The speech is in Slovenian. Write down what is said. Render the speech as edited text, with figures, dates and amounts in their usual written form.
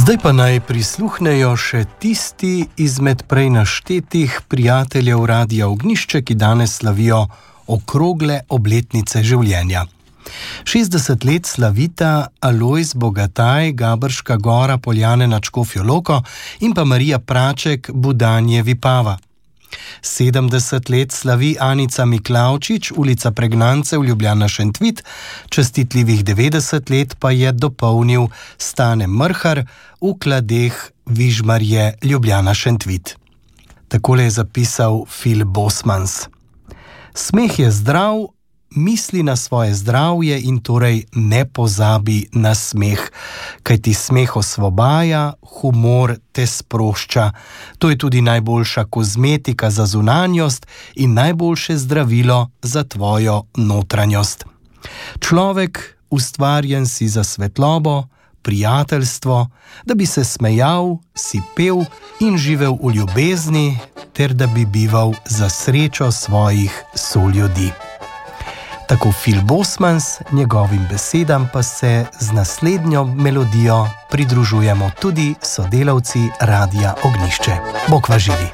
Zdaj pa naj prisluhnejo še tisti izmed prej naštetih prijateljev Radia Ognjišče, ki danes slavijo okrogle obletnice življenja. 60 let slavita Alojz Bogataj, Gabrška gora, Poljane nad Škofjo Loko in pa Marija Praček, Budanje Vipava. 70 let slavi Anica Miklavčič, ulica Pregnancev, Ljubljana Šentvid, častitljivih 90 let pa je dopolnil Stane Mrhar v Kladeh Vižmarje, Ljubljana Šentvid. Takole je zapisal Phil Bosmans. Smeh je zdrav, misli na svoje zdravje in torej ne pozabi na smeh, kajti smeh osvobaja, humor te sprošča. To je tudi najboljša kozmetika za zunanjost in najboljše zdravilo za tvojo notranjost. Človek ustvarjen si za svetlobo, prijateljstvo, da bi se smejal, si pel in živel v ljubezni, ter da bi bival za srečo svojih soljudi. Tako Phil Bosmans, njegovim besedam pa se z naslednjo melodijo pridružujemo tudi sodelavci Radia Ognjišče. Bog vas živi.